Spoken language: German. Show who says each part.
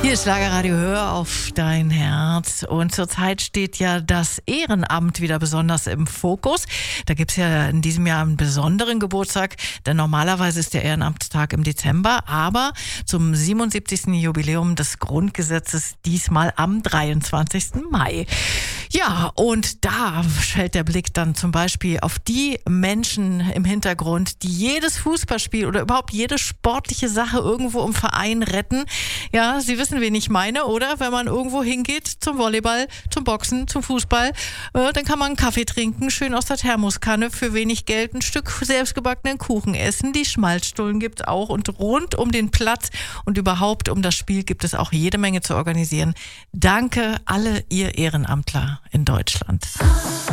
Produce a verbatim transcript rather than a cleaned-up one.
Speaker 1: Hier ist Schlagerradio, hör auf dein Herz. Und zurzeit steht ja das Ehrenamt wieder besonders im Fokus. Da gibt's ja in diesem Jahr einen besonderen Geburtstag, denn normalerweise ist der Ehrenamtstag im Dezember, aber zum siebenundsiebzigsten Jubiläum des Grundgesetzes diesmal am dreiundzwanzigsten Mai. Ja, und da fällt der Blick dann zum Beispiel auf die Menschen im Hintergrund, die jedes Fußballspiel oder überhaupt jede sportliche Sache irgendwo im Verein retten. Ja, Sie wissen, wen ich meine, oder? Wenn man irgendwo hingeht zum Volleyball, zum Boxen, zum Fußball, äh, dann kann man einen Kaffee trinken, schön aus der Thermoskanne, für wenig Geld ein Stück selbstgebackenen Kuchen essen. Die Schmalzstullen gibt's auch und rund um den Platz und überhaupt um das Spiel gibt es auch jede Menge zu organisieren. Danke alle ihr Ehrenamtler in Deutschland.